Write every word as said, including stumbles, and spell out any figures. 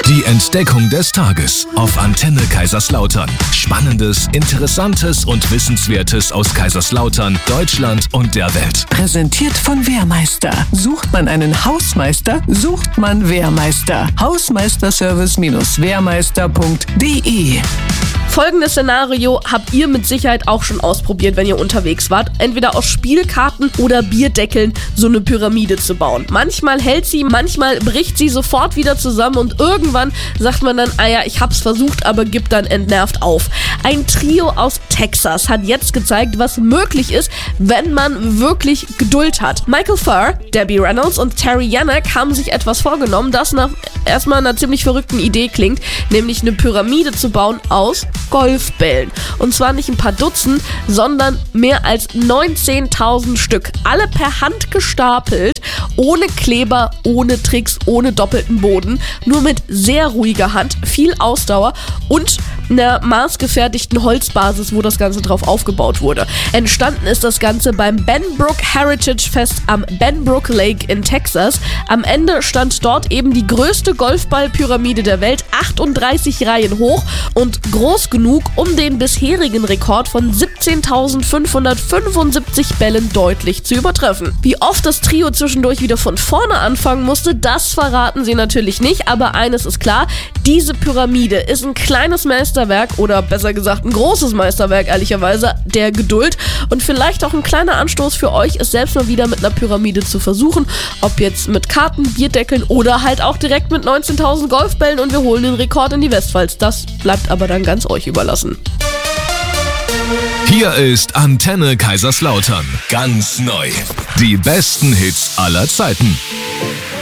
Die Entdeckung des Tages auf Antenne Kaiserslautern. Spannendes, Interessantes und Wissenswertes aus Kaiserslautern, Deutschland und der Welt. Präsentiert von Wehrmeister. Sucht man einen Hausmeister, sucht man Wehrmeister. Hausmeisterservice Wehrmeister punkt de. Folgendes Szenario habt ihr mit Sicherheit auch schon ausprobiert, wenn ihr unterwegs wart. Entweder aus Spielkarten oder Bierdeckeln so eine Pyramide zu bauen. Manchmal hält sie, manchmal bricht sie sofort wieder zusammen und irgendwann sagt man dann, ah ja, ich hab's versucht, aber gibt dann entnervt auf. Ein Trio aus Texas hat jetzt gezeigt, was möglich ist, wenn man wirklich Geduld hat. Michael Furr, Debbie Reynolds und Terry Yannick haben sich etwas vorgenommen, das nach erstmal einer ziemlich verrückten Idee klingt, nämlich eine Pyramide zu bauen aus Golfbällen. Und zwar nicht ein paar Dutzend, sondern mehr als neunzehntausend Stück. Alle per Hand gestapelt, ohne Kleber, ohne Tricks, ohne doppelten Boden, nur mit sehr ruhiger Hand, viel Ausdauer und einer maßgefertigten Holzbasis, wo das Ganze drauf aufgebaut wurde. Entstanden ist das Ganze beim Benbrook Heritage Fest am Benbrook Lake in Texas. Am Ende stand dort eben die größte Golfballpyramide der Welt, achtunddreißig Reihen hoch und groß genug, um den bisherigen Rekord von siebzehntausendfünfhundertfünfundsiebzig Bällen deutlich zu übertreffen. Wie oft das Trio zwischendurch wieder von vorne anfangen musste, das verraten sie natürlich nicht, aber eines ist klar, diese Pyramide ist ein kleines Meisterwerk oder besser gesagt ein großes Meisterwerk, ehrlicherweise, der Geduld und vielleicht auch ein kleiner Anstoß für euch, es selbst mal wieder mit einer Pyramide zu versuchen, ob jetzt mit Karten, Bierdeckeln oder halt auch direkt mit neunzehntausend Golfbällen und wir holen den Rekord in die Westpfalz. Das bleibt aber dann ganz euch überlassen. Hier ist Antenne Kaiserslautern. Ganz neu. Die besten Hits aller Zeiten.